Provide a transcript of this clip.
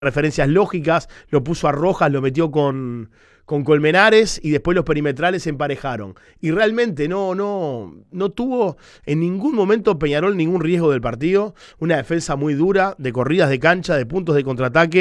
referencias lógicas, lo puso a Rojas, lo metió con Colmenares y después los perimetrales se emparejaron. Y realmente no tuvo en ningún momento Peñarol ningún riesgo del partido. Una defensa muy dura, de corridas de cancha, de puntos de contraataque.